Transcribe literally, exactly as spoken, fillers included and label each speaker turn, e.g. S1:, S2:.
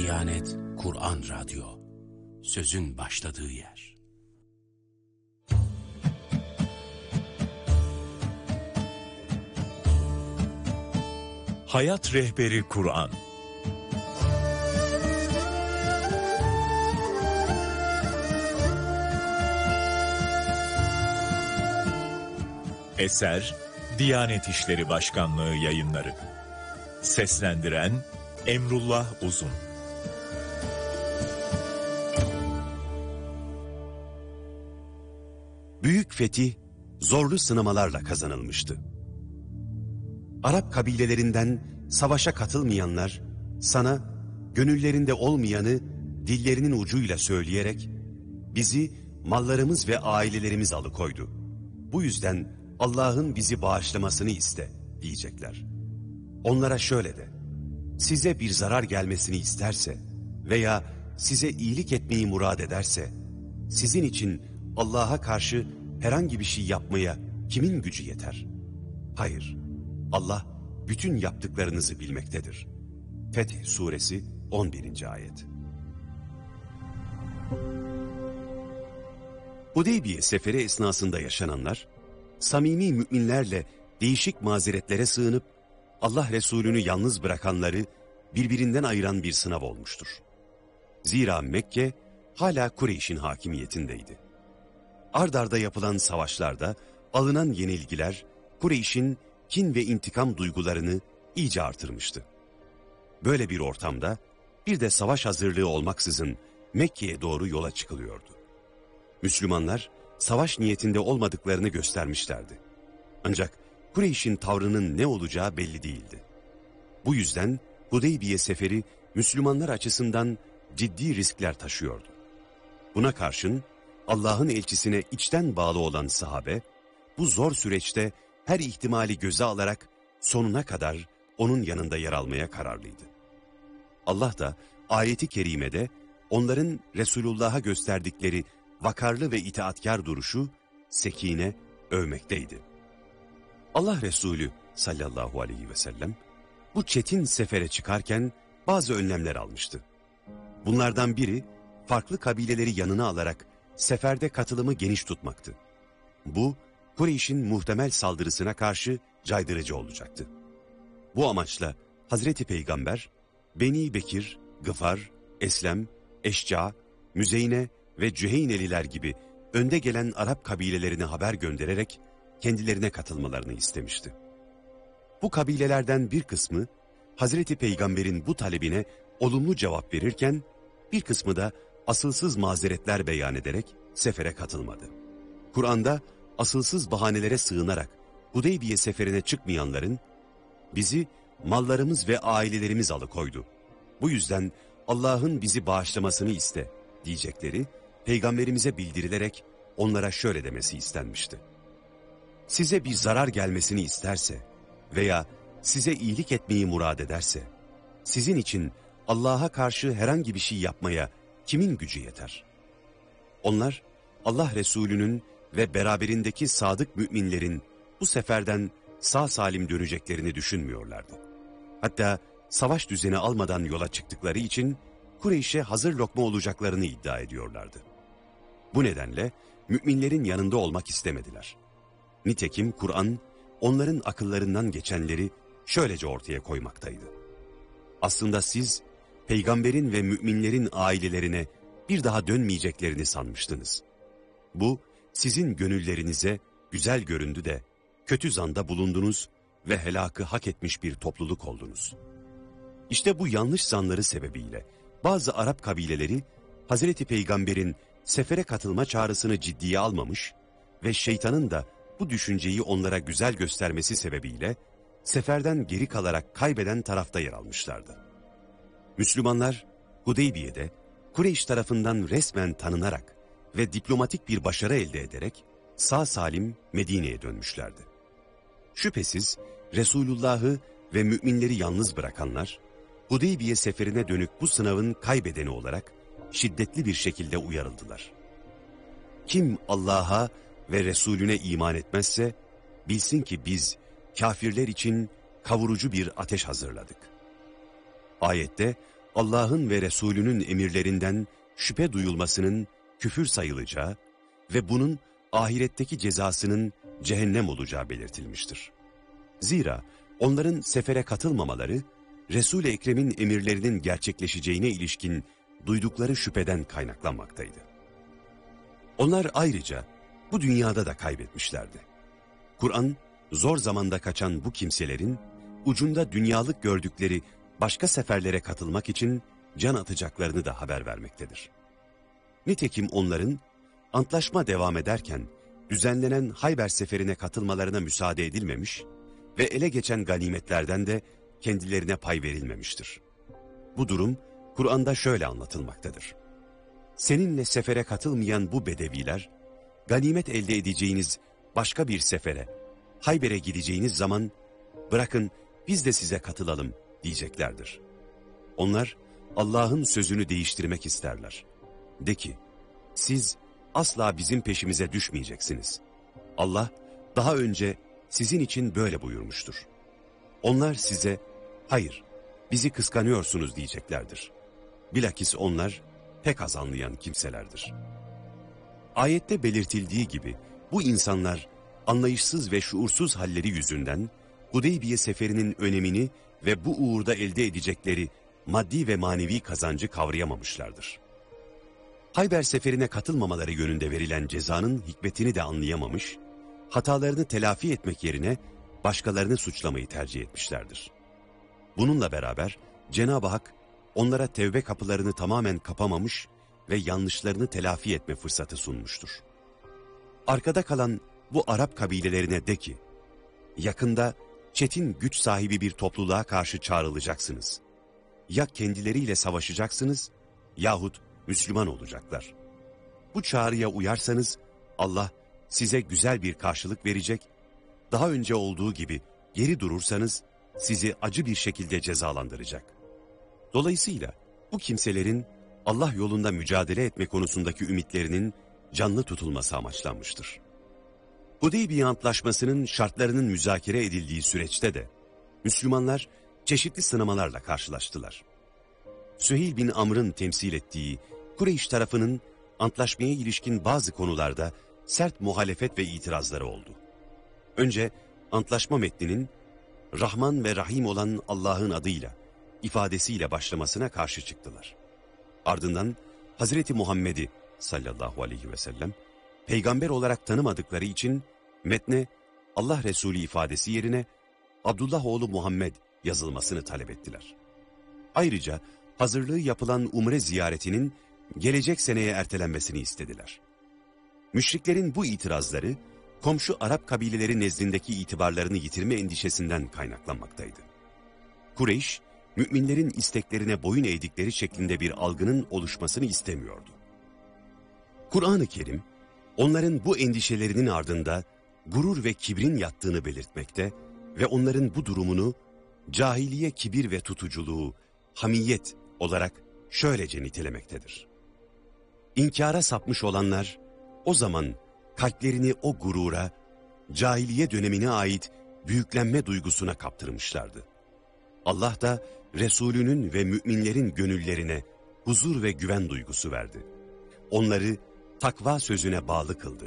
S1: Diyanet Kur'an Radyo, sözün başladığı yer.
S2: Hayat Rehberi Kur'an. Eser Diyanet İşleri Başkanlığı Yayınları. Seslendiren Emrullah Uzun.
S3: Büyük fetih zorlu sınamalarla kazanılmıştı. Arap kabilelerinden savaşa katılmayanlar sana gönüllerinde olmayanı dillerinin ucuyla söyleyerek bizi mallarımız ve ailelerimiz alıkoydu. Bu yüzden Allah'ın bizi bağışlamasını iste diyecekler. Onlara şöyle de: size bir zarar gelmesini isterse veya size iyilik etmeyi murad ederse, sizin için Allah'a karşı herhangi bir şey yapmaya kimin gücü yeter? Hayır, Allah bütün yaptıklarınızı bilmektedir. Fetih Suresi on birinci ayet. Hudeybiye seferi esnasında yaşananlar, samimi müminlerle değişik mazeretlere sığınıp Allah Resulü'nü yalnız bırakanları birbirinden ayıran bir sınav olmuştur. Zira Mekke hala Kureyş'in hakimiyetindeydi. Ard arda yapılan savaşlarda alınan yenilgiler Kureyş'in kin ve intikam duygularını iyice artırmıştı. Böyle bir ortamda bir de savaş hazırlığı olmaksızın Mekke'ye doğru yola çıkılıyordu. Müslümanlar savaş niyetinde olmadıklarını göstermişlerdi. Ancak Kureyş'in tavrının ne olacağı belli değildi. Bu yüzden Hudeybiye seferi Müslümanlar açısından ciddi riskler taşıyordu. Buna karşın Allah'ın elçisine içten bağlı olan sahabe, bu zor süreçte her ihtimali göze alarak sonuna kadar onun yanında yer almaya kararlıydı. Allah da ayeti kerimede onların Resulullah'a gösterdikleri vakarlı ve itaatkar duruşu, sekine övmekteydi. Allah Resulü sallallahu aleyhi ve sellem bu çetin sefere çıkarken bazı önlemler almıştı. Bunlardan biri farklı kabileleri yanına alarak seferde katılımı geniş tutmaktı. Bu Kureyş'in muhtemel saldırısına karşı caydırıcı olacaktı. Bu amaçla Hazreti Peygamber Beni Bekir, Gıfar, Eslem, Eşca, Müzeyne ve Cüheyneliler gibi önde gelen Arap kabilelerine haber göndererek kendilerine katılmalarını istemişti. Bu kabilelerden bir kısmı Hazreti Peygamber'in bu talebine olumlu cevap verirken bir kısmı da asılsız mazeretler beyan ederek sefere katılmadı. Kur'an'da asılsız bahanelere sığınarak Hudeybiye seferine çıkmayanların bizi mallarımız ve ailelerimiz alıkoydu. Bu yüzden Allah'ın bizi bağışlamasını iste diyecekleri Peygamberimize bildirilerek onlara şöyle demesi istenmişti: size bir zarar gelmesini isterse veya size iyilik etmeyi murad ederse, sizin için Allah'a karşı herhangi bir şey yapmaya kimin gücü yeter? Onlar Allah Resulü'nün ve beraberindeki sadık müminlerin bu seferden sağ salim döneceklerini düşünmüyorlardı. Hatta savaş düzeni almadan yola çıktıkları için Kureyş'e hazır lokma olacaklarını iddia ediyorlardı. Bu nedenle müminlerin yanında olmak istemediler. Nitekim Kur'an onların akıllarından geçenleri şöylece ortaya koymaktaydı: aslında siz peygamberin ve müminlerin ailelerine bir daha dönmeyeceklerini sanmıştınız. Bu sizin gönüllerinize güzel göründü de kötü zanda bulundunuz ve helakı hak etmiş bir topluluk oldunuz. İşte bu yanlış zanları sebebiyle bazı Arap kabileleri Hazreti Peygamber'in sefere katılma çağrısını ciddiye almamış ve şeytanın da bu düşünceyi onlara güzel göstermesi sebebiyle seferden geri kalarak kaybeden tarafta yer almışlardı. Müslümanlar Hudeybiye'de Kureyş tarafından resmen tanınarak ve diplomatik bir başarı elde ederek sağ salim Medine'ye dönmüşlerdi. Şüphesiz Resulullah'ı ve müminleri yalnız bırakanlar Hudeybiye seferine dönük bu sınavın kaybedeni olarak şiddetli bir şekilde uyarıldılar. Kim Allah'a ve Resulüne iman etmezse bilsin ki biz kafirler için kavurucu bir ateş hazırladık. Ayette Allah'ın ve Resulünün emirlerinden şüphe duyulmasının küfür sayılacağı ve bunun ahiretteki cezasının cehennem olacağı belirtilmiştir. Zira onların sefere katılmamaları, Resul-i Ekrem'in emirlerinin gerçekleşeceğine ilişkin duydukları şüpheden kaynaklanmaktaydı. Onlar ayrıca bu dünyada da kaybetmişlerdi. Kur'an, zor zamanda kaçan bu kimselerin, ucunda dünyalık gördükleri başka seferlere katılmak için can atacaklarını da haber vermektedir. Nitekim onların, antlaşma devam ederken, düzenlenen Hayber seferine katılmalarına müsaade edilmemiş ve ele geçen ganimetlerden de kendilerine pay verilmemiştir. Bu durum, Kur'an'da şöyle anlatılmaktadır. Seninle sefere katılmayan bu bedeviler, ganimet elde edeceğiniz başka bir sefere, Hayber'e gideceğiniz zaman, bırakın biz de size katılalım diyeceklerdir. Onlar Allah'ın sözünü değiştirmek isterler. De ki, siz asla bizim peşimize düşmeyeceksiniz. Allah daha önce sizin için böyle buyurmuştur. Onlar size, hayır, bizi kıskanıyorsunuz diyeceklerdir. Bilakis onlar pek az anlayan kimselerdir. Ayette belirtildiği gibi bu insanlar anlayışsız ve şuursuz halleri yüzünden Hudeybiye seferinin önemini ve bu uğurda elde edecekleri maddi ve manevi kazancı kavrayamamışlardır. Hayber seferine katılmamaları yönünde verilen cezanın hikmetini de anlayamamış, hatalarını telafi etmek yerine başkalarını suçlamayı tercih etmişlerdir. Bununla beraber Cenab-ı Hak onlara tevbe kapılarını tamamen kapamamış ve yanlışlarını telafi etme fırsatı sunmuştur. Arkada kalan bu Arap kabilelerine de ki, yakında çetin güç sahibi bir topluluğa karşı çağrılacaksınız. Ya kendileriyle savaşacaksınız yahut Müslüman olacaklar. Bu çağrıya uyarsanız Allah size güzel bir karşılık verecek, daha önce olduğu gibi geri durursanız sizi acı bir şekilde cezalandıracak. Dolayısıyla bu kimselerin Allah yolunda mücadele etme konusundaki ümitlerinin canlı tutulması amaçlanmıştır. Hudeybiye Antlaşması'nın şartlarının müzakere edildiği süreçte de Müslümanlar çeşitli sınamalarla karşılaştılar. Süheyl bin Amr'ın temsil ettiği Kureyş tarafının antlaşmaya ilişkin bazı konularda sert muhalefet ve itirazları oldu. Önce antlaşma metninin Rahman ve Rahim olan Allah'ın adıyla, ifadesiyle başlamasına karşı çıktılar. Ardından Hazreti Muhammed'i sallallahu aleyhi ve sellem peygamber olarak tanımadıkları için metne Allah Resulü ifadesi yerine Abdullah oğlu Muhammed yazılmasını talep ettiler. Ayrıca hazırlığı yapılan umre ziyaretinin gelecek seneye ertelenmesini istediler. Müşriklerin bu itirazları komşu Arap kabileleri nezdindeki itibarlarını yitirme endişesinden kaynaklanmaktaydı. Kureyş, müminlerin isteklerine boyun eğdikleri şeklinde bir algının oluşmasını istemiyordu. Kur'an-ı Kerim, onların bu endişelerinin ardında gurur ve kibrin yattığını belirtmekte ve onların bu durumunu cahiliye kibir ve tutuculuğu, hamiyet olarak şöylece nitelemektedir. İnkara sapmış olanlar, o zaman kalplerini o gurura, cahiliye dönemine ait büyüklenme duygusuna kaptırmışlardı. Allah da Resulünün ve müminlerin gönüllerine huzur ve güven duygusu verdi. Onları takva sözüne bağlı kıldı.